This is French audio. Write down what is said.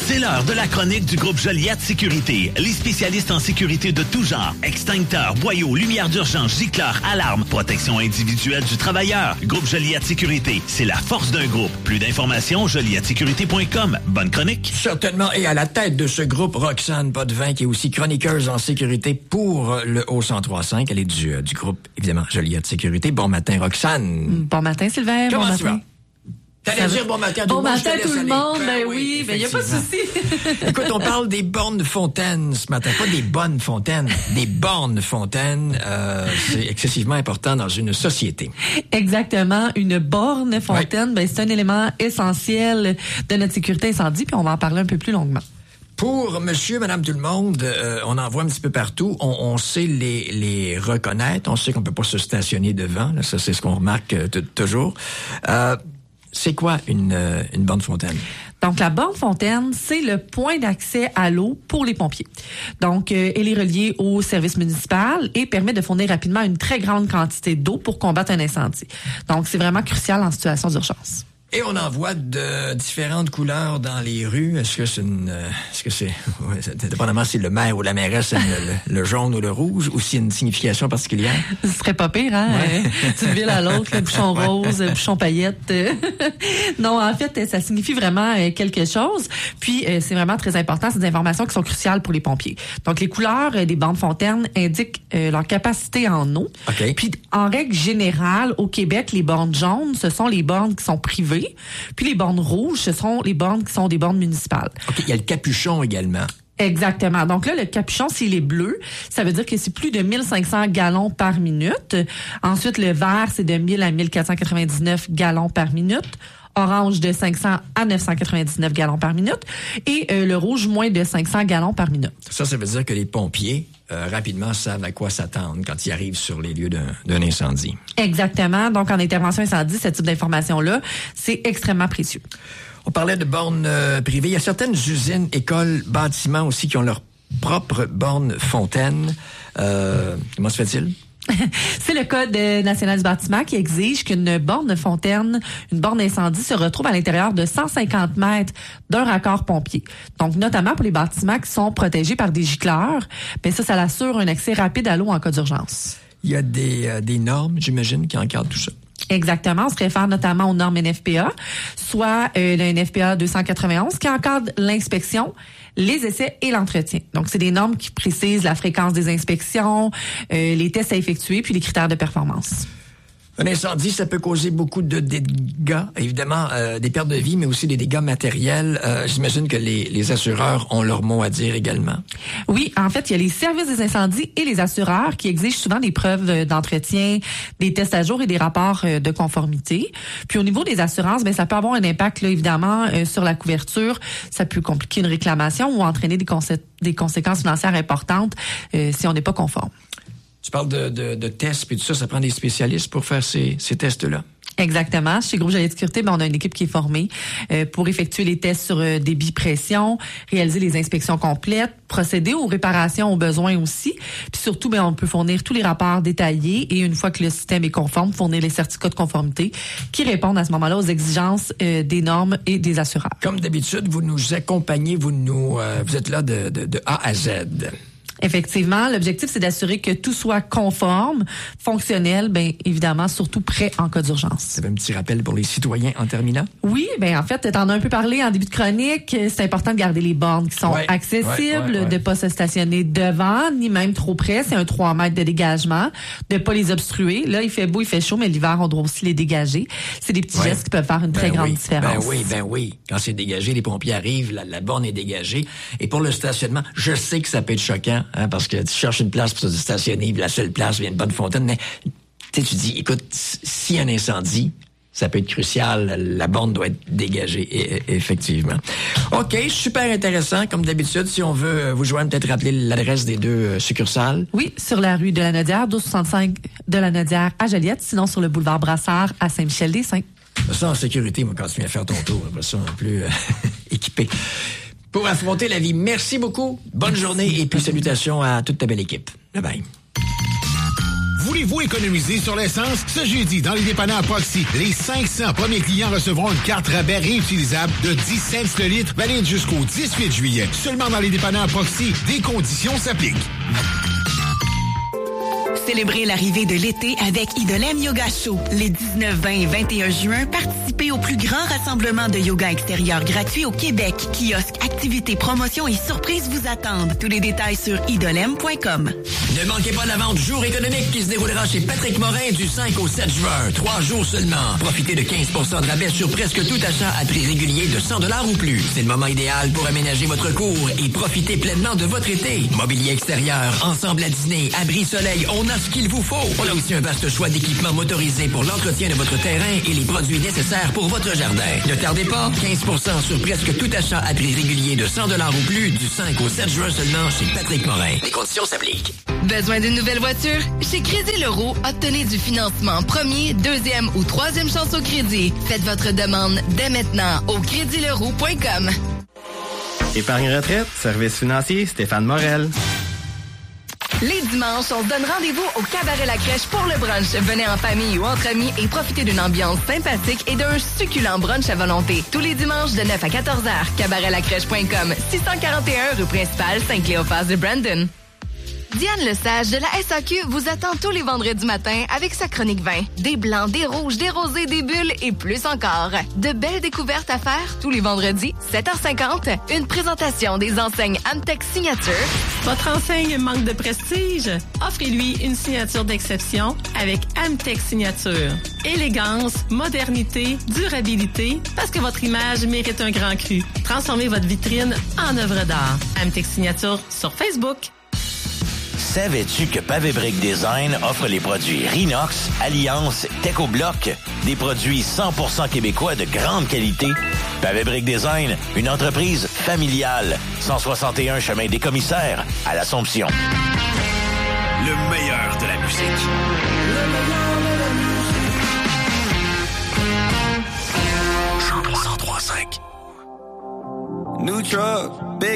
C'est l'heure de la chronique du groupe Joliette Sécurité. Les spécialistes en sécurité de tout genre. Extincteurs, boyaux, lumière d'urgence, gicleurs, alarmes, protection individuelle du travailleur. Groupe Joliette Sécurité, c'est la force d'un groupe. Plus d'informations, joliettesécurité.com. Bonne chronique. Certainement. Et à la tête de ce groupe, Roxane Potvin, qui est aussi chroniqueuse en sécurité pour le Haut-1035. Elle est du groupe, évidemment, Joliette Sécurité. Bon matin, Roxane. Bon matin, Sylvain. Comment bon tu matin. vas? T'allais dire bon matin à tout le monde. Bon matin tout le monde, ben oui, ben il n'y a pas de souci. Écoute, on parle des bornes fontaines ce matin. Pas des bonnes fontaines, des bornes fontaines. C'est excessivement important dans une société. Exactement. Une borne fontaine, ben c'est un élément essentiel de notre sécurité incendie, puis on va en parler un peu plus longuement. Pour monsieur, madame, tout le monde, on en voit un petit peu partout. On sait les reconnaître. On sait qu'on peut pas se stationner devant. Là, ça, c'est ce qu'on remarque toujours. C'est quoi une borne fontaine? Donc, la borne fontaine, c'est le point d'accès à l'eau pour les pompiers. Donc, elle est reliée au service municipal et permet de fournir rapidement une très grande quantité d'eau pour combattre un incendie. Donc, c'est vraiment crucial en situation d'urgence. Et on en voit de différentes couleurs dans les rues. Est-ce que c'est, dépendamment si le maire ou la mairesse aime le jaune ou le rouge, ou s'il y a une signification particulière? Ce serait pas pire, hein? Ouais. D'une ville à l'autre, le bouchon rose, bouchon paillette. Non, en fait, ça signifie vraiment quelque chose. Puis, c'est vraiment très important. C'est des informations qui sont cruciales pour les pompiers. Donc, les couleurs des bornes fontaines indiquent leur capacité en eau. Okay. Puis, en règle générale, au Québec, les bornes jaunes, ce sont les bornes qui sont privées. Puis les bornes rouges, ce sont les bornes qui sont des bornes municipales. OK, il y a le capuchon également. Exactement. Donc là, le capuchon, s'il est bleu, ça veut dire que c'est plus de 1500 gallons par minute. Ensuite, le vert, c'est de 1000 à 1499 gallons par minute. Orange, de 500 à 999 gallons par minute. Et le rouge, moins de 500 gallons par minute. Ça veut dire que les pompiers, rapidement, savent à quoi s'attendre quand ils arrivent sur les lieux d'un incendie. Exactement. Donc, en intervention incendie, ce type d'information-là, c'est extrêmement précieux. On parlait de bornes privées. Il y a certaines usines, écoles, bâtiments aussi qui ont leur propre borne fontaine. Comment se fait-il? C'est le Code national du bâtiment qui exige qu'une borne fontaine, une borne incendie, se retrouve à l'intérieur de 150 mètres d'un raccord pompier. Donc, notamment pour les bâtiments qui sont protégés par des gicleurs, bien ça assure un accès rapide à l'eau en cas d'urgence. Il y a des normes, j'imagine, qui encadrent tout ça. Exactement. On se réfère notamment aux normes NFPA, soit le NFPA 291 qui encadre l'inspection, les essais et l'entretien. Donc, c'est des normes qui précisent la fréquence des inspections, les tests à effectuer, puis les critères de performance. Un incendie, ça peut causer beaucoup de dégâts, évidemment, des pertes de vie, mais aussi des dégâts matériels. J'imagine que les assureurs ont leur mot à dire également. Oui, en fait, il y a les services des incendies et les assureurs qui exigent souvent des preuves d'entretien, des tests à jour et des rapports de conformité. Puis au niveau des assurances, ben ça peut avoir un impact là, évidemment sur la couverture. Ça peut compliquer une réclamation ou entraîner des conséquences financières importantes si on n'est pas conforme. Tu parles de tests puis tout ça, ça prend des spécialistes pour faire ces tests-là. Exactement. Chez Groupe Joliette Sécurité, on a une équipe qui est formée pour effectuer les tests sur débit pression, réaliser les inspections complètes, procéder aux réparations aux besoins aussi. Puis surtout, on peut fournir tous les rapports détaillés et une fois que le système est conforme, fournir les certificats de conformité qui répondent à ce moment-là aux exigences des normes et des assureurs. Comme d'habitude, vous nous accompagnez, vous êtes là de A à Z. Effectivement, l'objectif, c'est d'assurer que tout soit conforme, fonctionnel, bien évidemment, surtout prêt en cas d'urgence. Ça fait un petit rappel pour les citoyens en terminant? Oui, bien en fait, t'en as un peu parlé en début de chronique. C'est important de garder les bornes qui sont accessibles, de pas se stationner devant, ni même trop près. C'est un 3 mètres de dégagement, de pas les obstruer. Là, il fait beau, il fait chaud, mais l'hiver, on doit aussi les dégager. C'est des petits gestes qui peuvent faire une très grande différence. Ben oui. Quand c'est dégagé, les pompiers arrivent, la borne est dégagée. Et pour le stationnement, je sais que ça peut être choquant, hein, parce que tu cherches une place pour te stationner, puis la seule place, il y a une bonne fontaine, mais tu dis, écoute, s'il y a un incendie, ça peut être crucial, la borne doit être dégagée, effectivement. OK, super intéressant, comme d'habitude. Si on veut vous joindre, peut-être rappeler l'adresse des deux succursales. Oui, sur la rue de la Nodière, 1265 de la Nodière à Joliette, sinon sur le boulevard Brassard à Saint-Michel-des-Saints. Ça, en sécurité, moi, quand tu viens faire ton tour, après ça, plus équipé. Pour affronter la vie. Merci beaucoup. Bonne journée et puis salutations à toute ta belle équipe. Bye bye. Voulez-vous économiser sur l'essence? Ce jeudi, dans les dépanneurs Proxy, les 500 premiers clients recevront une carte rabais réutilisable de 10 cents le litre, valide jusqu'au 18 juillet. Seulement dans les dépanneurs Proxy, des conditions s'appliquent. Célébrez l'arrivée de l'été avec Idolem Yoga Show. Les 19, 20 et 21 juin, participez au plus grand rassemblement de yoga extérieur gratuit au Québec. Kiosques, activités, promotions et surprises vous attendent. Tous les détails sur idolem.com. Ne manquez pas la vente Jour économique qui se déroulera chez Patrick Morin du 5 au 7 juin. 3 jours seulement. Profitez de 15 % de rabais sur presque tout achat à prix régulier de 100 $ ou plus. C'est le moment idéal pour aménager votre cours et profiter pleinement de votre été. Mobilier extérieur, ensemble à dîner, abri soleil, on a ce qu'il vous faut. On a aussi un vaste choix d'équipements motorisés pour l'entretien de votre terrain et les produits nécessaires pour votre jardin. Ne tardez pas, 15 % sur presque tout achat à prix régulier de 100 $ ou plus du 5 au 7 juin seulement chez Patrick Morin. Les conditions s'appliquent. Besoin d'une nouvelle voiture? Chez Crédit Leroux, obtenez du financement premier, deuxième ou troisième chance au crédit. Faites votre demande dès maintenant au créditleroux.com. Épargne retraite, service financier, Stéphane Morel. Les dimanches, on se donne rendez-vous au Cabaret La Crèche pour le brunch. Venez en famille ou entre amis et profitez d'une ambiance sympathique et d'un succulent brunch à volonté. Tous les dimanches de 9 à 14h, cabaretlacrèche.com, 641 rue principale, Saint-Cléophas de Brandon. Diane Lesage de la SAQ vous attend tous les vendredis matins avec sa chronique vin. Des blancs, des rouges, des rosés, des bulles et plus encore. De belles découvertes à faire tous les vendredis, 7h50. Une présentation des enseignes Amtech Signature. Votre enseigne manque de prestige? Offrez-lui une signature d'exception avec Amtech Signature. Élégance, modernité, durabilité, parce que votre image mérite un grand cru. Transformez votre vitrine en œuvre d'art. Amtech Signature sur Facebook. Savais-tu que Pavé Brick Design offre les produits Rinox, Alliance, Techobloc, des produits 100% québécois de grande qualité? Pavé Brick Design, une entreprise familiale. 161 chemin des Commissaires à l'Assomption. Le meilleur de la musique. Le meilleur de la musique. 100.5. New truck, big